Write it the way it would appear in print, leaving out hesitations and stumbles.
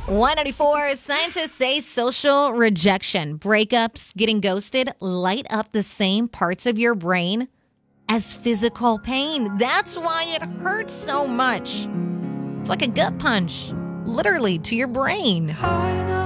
194. Scientists say social rejection, breakups, getting ghosted light up the same parts of your brain as physical pain. That's why it hurts so much. It's like a gut punch, literally, to your brain.